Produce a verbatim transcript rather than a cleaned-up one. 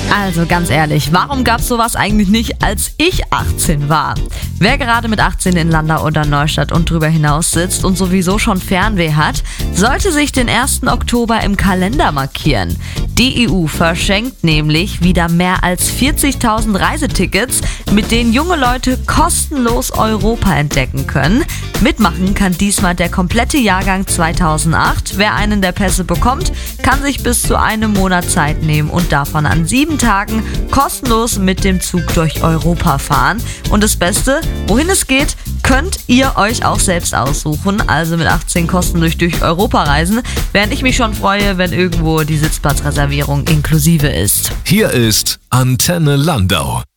Also ganz ehrlich, warum gab's sowas eigentlich nicht, als ich achtzehn war? Wer gerade mit achtzehn in Landau oder Neustadt und drüber hinaus sitzt und sowieso schon Fernweh hat, sollte sich den ersten Oktober im Kalender markieren. Die E U verschenkt nämlich wieder mehr als vierzigtausend Reisetickets, mit denen junge Leute kostenlos Europa entdecken können. Mitmachen kann diesmal der komplette Jahrgang zweitausendacht. Wer einen der Pässe bekommt, kann sich bis zu einem Monat Zeit nehmen und davon an sieben Tagen kostenlos mit dem Zug durch Europa fahren. Und das Beste, wohin es geht, könnt ihr euch auch selbst aussuchen. Also mit achtzehn kostenlos durch Europa reisen, während ich mich schon freue, wenn irgendwo die Sitzplatzreservierung inklusive ist. Hier ist Antenne Landau.